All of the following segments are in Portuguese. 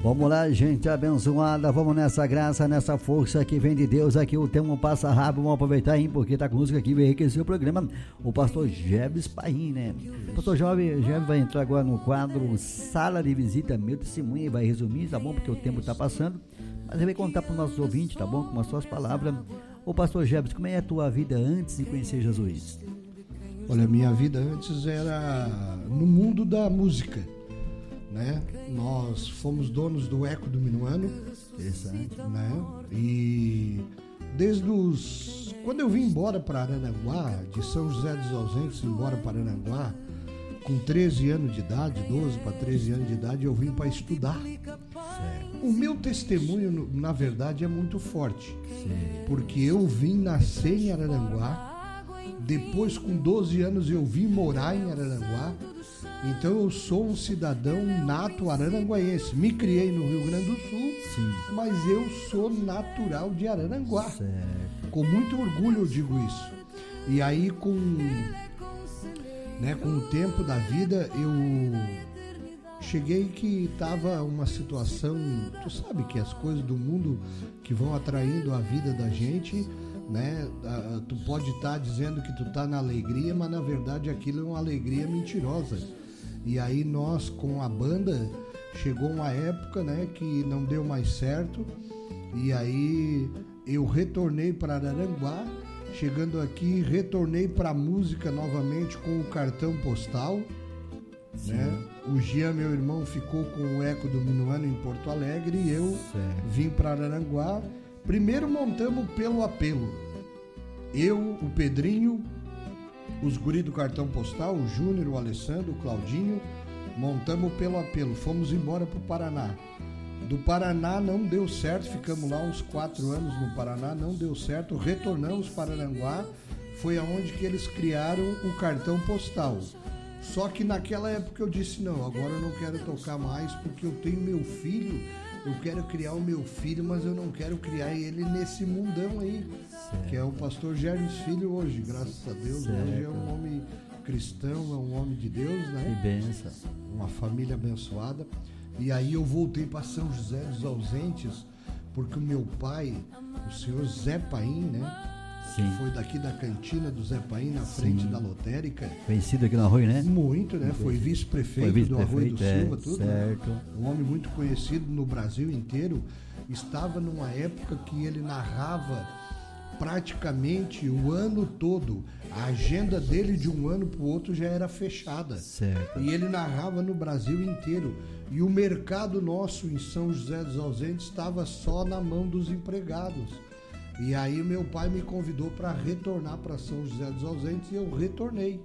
Vamos lá, gente abençoada, vamos nessa graça, nessa força que vem de Deus. Aqui o tempo passa rápido, vamos aproveitar, hein, porque tá conosco aqui, vai enriquecer o programa, o pastor Jebes Paim, né? O pastor Jebes vai entrar agora no quadro Sala de Visita, meu testemunho, e vai resumir, tá bom? Porque o tempo tá passando, mas ele vai contar para os nossos ouvintes, tá bom? Com as suas palavras. Ô pastor Jebes, como é a tua vida antes de conhecer Jesus? Olha, minha vida antes era no mundo da música, né? Nós fomos donos do Eco do Minuano. Interessante. Né? E desde os... Quando eu vim embora para Araranguá, de São José dos Ausentes, embora para Araranguá, com 13 anos de idade, 12 para 13 anos de idade, eu vim para estudar. Certo. O meu testemunho, na verdade, é muito forte. Sim. Porque eu vim nascer em Araranguá, depois com 12 anos eu vim morar em Araranguá, então eu sou um cidadão nato araranguaense. Me criei no Rio Grande do Sul, sim, mas eu sou natural de Araranguá. Certo. Com muito orgulho eu digo isso. E aí com o tempo da vida eu cheguei que estava uma situação, tu sabe que as coisas do mundo que vão atraindo a vida da gente, né? Tu pode estar dizendo que tu tá na alegria, mas na verdade aquilo é uma alegria mentirosa. E aí nós com a banda chegou uma época, né, que não deu mais certo, e aí eu retornei para Araranguá. Chegando aqui, retornei para a música novamente com o cartão postal, né? O Jean, meu irmão, ficou com o Eco do Minuano em Porto Alegre e eu vim para Araranguá. Primeiro montamos pelo apelo. Eu, o Pedrinho, os guri do cartão postal, o Júnior, o Alessandro, o Claudinho, montamos pelo apelo. Fomos embora para o Paraná. Do Paraná não deu certo, ficamos lá uns 4 anos no Paraná, não deu certo, retornamos para Aranguá, foi aonde que eles criaram o cartão postal. Só que naquela época eu disse, não, agora eu não quero tocar mais porque eu tenho meu filho, eu quero criar o meu filho, mas eu não quero criar ele nesse mundão aí, certo, que é o pastor Gérmes Filho hoje, graças a Deus, certo, hoje é um homem cristão, é um homem de Deus, né? Que bênção. Uma família abençoada. E aí eu voltei para São José dos Ausentes, porque o meu pai, o senhor Zé Paim, né? Sim. Que foi daqui da cantina do Zé Paim, na frente, sim, da lotérica. Conhecido aqui no Arroio, né? Muito, né? Foi vice-prefeito do Arroio do Silva, tudo. Certo. Né? Um homem muito conhecido no Brasil inteiro. Estava numa época que ele narrava praticamente o ano todo. A agenda dele de um ano para o outro já era fechada. Certo. E ele narrava no Brasil inteiro. E o mercado nosso em São José dos Ausentes estava só na mão dos empregados. E aí meu pai me convidou para retornar para São José dos Ausentes e eu retornei.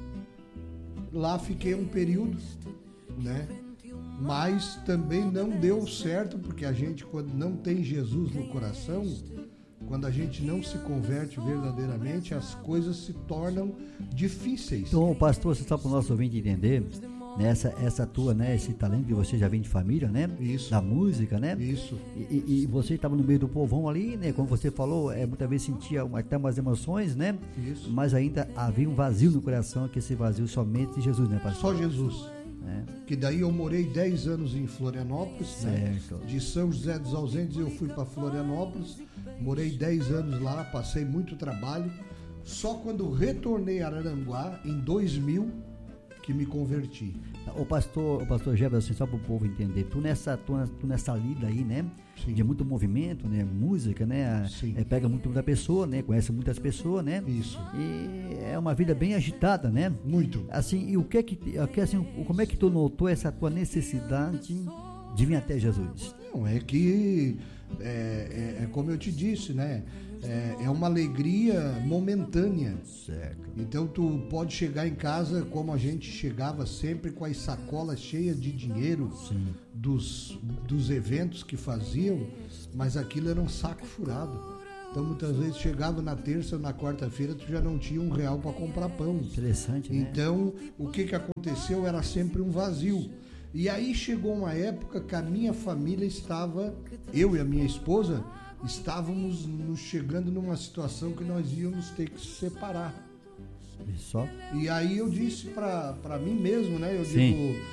Lá fiquei um período, né? Mas também não deu certo, porque a gente, quando não tem Jesus no coração, quando a gente não se converte verdadeiramente, as coisas se tornam difíceis. Então, pastor, você está para o nosso ouvinte entender, né, essa tua, né, esse talento que você já vem de família, né? Isso. Da música, né? Isso. E você estava no meio do povão ali, né? Como você falou, muitas vezes sentia até umas emoções, né? Isso. Mas ainda havia um vazio no coração, que esse vazio somente de Jesus, né, pastor? Só Jesus. Que daí eu morei 10 anos em Florianópolis, né? De São José dos Ausentes eu fui para Florianópolis, morei 10 anos lá, passei muito trabalho. Só quando retornei a Araranguá, em 2000, que me converti. O pastor Jebes, assim, só para o povo entender, tu nessa lida aí, né? Sim. De muito movimento, né? Música, né? Pega muito da pessoa, né? Conhece muitas pessoas, né? Isso. E é uma vida bem agitada, né? Muito. Assim, e como é que tu notou essa tua necessidade de vir até Jesus? Não, é que como eu te disse, né? É uma alegria momentânea. Certo. Então tu pode chegar em casa como a gente chegava sempre, com as sacolas cheias de dinheiro, sim, dos eventos que faziam, mas aquilo era um saco furado. Então muitas vezes chegava na terça ou na quarta-feira, tu já não tinha R$1 para comprar pão. Interessante, né? Então o que aconteceu era sempre um vazio. E aí chegou uma época que a minha família estava, eu e a minha esposa, estávamos nos chegando numa situação que nós íamos ter que se separar. Só? E aí eu disse para mim mesmo, né? Eu sim, digo,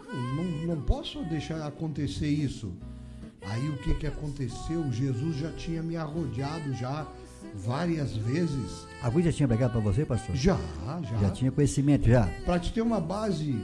não posso deixar acontecer isso. Aí o que aconteceu? Jesus já tinha me arrodeado já várias vezes. Alguém já tinha pregado para você, pastor? Já. Já tinha conhecimento, já? Para te ter uma base,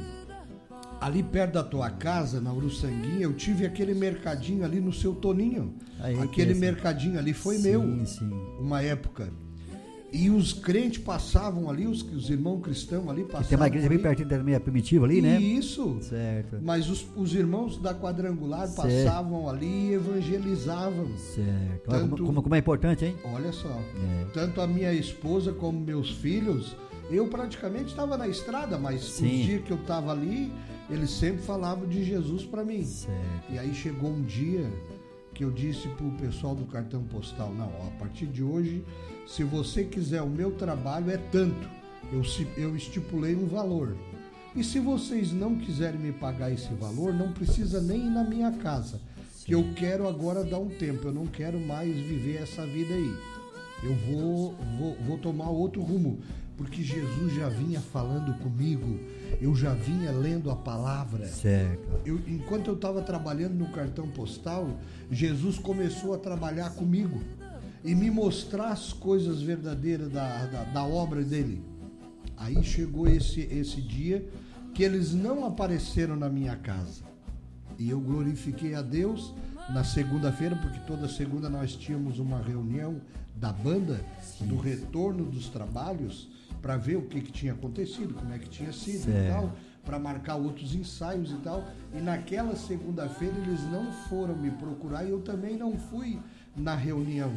ali perto da tua casa, na Uruçanguinha, eu tive aquele mercadinho ali no Seu Toninho. Aí, aquele mercadinho ali foi meu, uma época. E os crentes passavam ali, os irmãos cristãos ali passavam. E tem uma igreja bem pertinho da minha primitiva ali, né? Isso. Certo. Mas os irmãos da quadrangular passavam ali e evangelizavam. Certo. Tanto, como é importante, hein? Olha só. Tanto a minha esposa como meus filhos, eu praticamente estava na estrada, mas os dias que eu estava ali, eles sempre falavam de Jesus para mim. Certo. E aí chegou um dia que eu disse pro pessoal do cartão postal, não, a partir de hoje, se você quiser o meu trabalho é tanto, eu estipulei um valor. E se vocês não quiserem me pagar esse valor, não precisa nem ir na minha casa, que eu quero agora dar um tempo, eu não quero mais viver essa vida aí. Eu vou tomar outro rumo, porque Jesus já vinha falando comigo, eu já vinha lendo a palavra. Certo. Enquanto eu estava trabalhando no cartão postal, Jesus começou a trabalhar comigo e me mostrar as coisas verdadeiras da obra dele. Aí chegou esse dia que eles não apareceram na minha casa. E eu glorifiquei a Deus na segunda-feira, porque toda segunda nós tínhamos uma reunião da banda, do retorno dos trabalhos, para ver o que tinha acontecido, como é que tinha sido e tal, para marcar outros ensaios e tal. E naquela segunda-feira eles não foram me procurar e eu também não fui na reunião.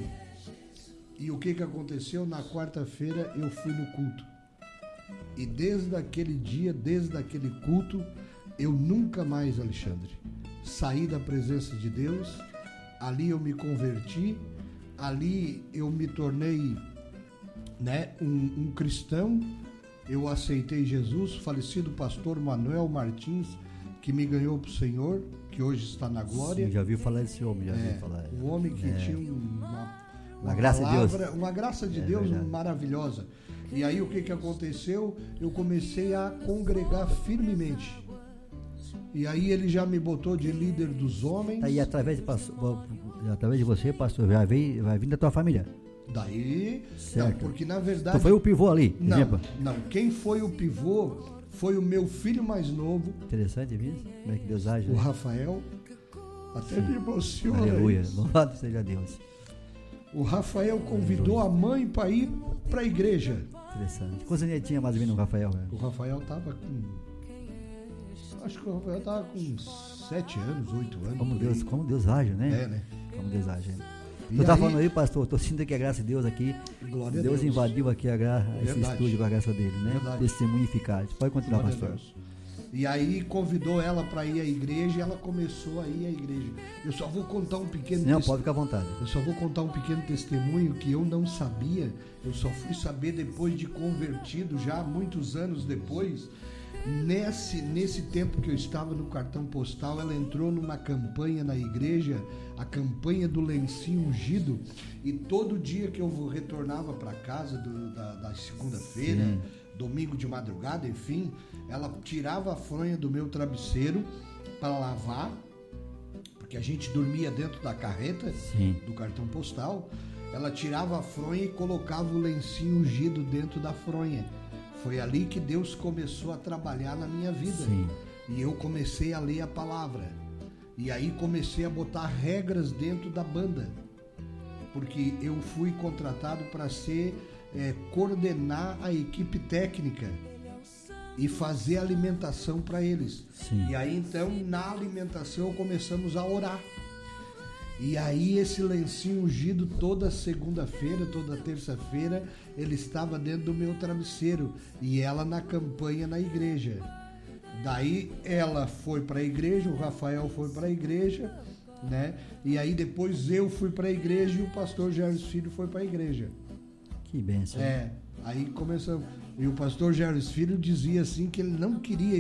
E o que aconteceu? Na quarta-feira eu fui no culto. E desde aquele dia, desde aquele culto, eu nunca mais, Alexandre, saí da presença de Deus. Ali eu me converti, ali eu me tornei, né, um cristão. Eu aceitei Jesus, falecido pastor Manuel Martins, que me ganhou para o Senhor, que hoje está na glória. Sim, já ouviu falar desse homem, Um homem que tinha uma graça palavra, de Deus. Uma graça de Deus maravilhosa. E aí o que aconteceu? Eu comecei a congregar firmemente. E aí ele já me botou de líder dos homens. Aí através de você, pastor, vai vir da tua família. Daí, certo. Não, porque na verdade... Tu foi o pivô ali, exemplo? Não, quem foi o pivô foi o meu filho mais novo. Interessante mesmo, como é que Deus age. O Rafael, até me emociona. Aleluia, louvado seja Deus. O Rafael convidou a mãe para ir para a igreja. Interessante. Quantos anos ele tinha mais ou menos o Rafael? Né? O Rafael estava com... Acho que o Rafael estava com 7 anos, 8 anos. Como Deus age, né? Né? Como Deus age. Tu tá falando aí, pastor, tô sentindo aqui a graça de Deus aqui. Glória Deus a Deus. Invadiu aqui esse estúdio com a graça dele, né? Verdade. Testemunho eficaz. Pode continuar, Glória pastor. E aí convidou ela para ir à igreja e ela começou a ir à igreja. Eu só vou contar um pequeno Não, pode ficar à vontade. Eu só vou contar um pequeno testemunho que eu não sabia. Eu só fui saber depois de convertido, já muitos anos depois. Nesse tempo que eu estava no cartão postal, ela entrou numa campanha na igreja, a campanha do lencinho ungido, e todo dia que eu retornava para casa da segunda-feira, domingo de madrugada, enfim, ela tirava a fronha do meu travesseiro para lavar, porque a gente dormia dentro da carreta do cartão postal. Ela tirava a fronha e colocava o lencinho ungido dentro da fronha. Foi ali que Deus começou a trabalhar na minha vida. E eu comecei a ler a palavra. E aí comecei a botar regras dentro da banda. Porque eu fui contratado para coordenar a equipe técnica e fazer alimentação para eles. E aí então, na alimentação, começamos a orar. E aí esse lencinho ungido toda segunda-feira, toda terça-feira, ele estava dentro do meu travesseiro e ela na campanha na igreja. Daí ela foi para a igreja, o Rafael foi para a igreja, né? E aí depois eu fui para a igreja e o pastor Jairus Filho foi para a igreja. Que bênção. Aí começamos. E o pastor Jairus Filho dizia assim que ele não queria